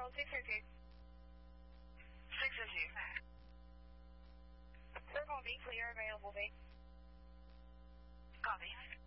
control 602. 602. Circle V, clear, available V. Copy.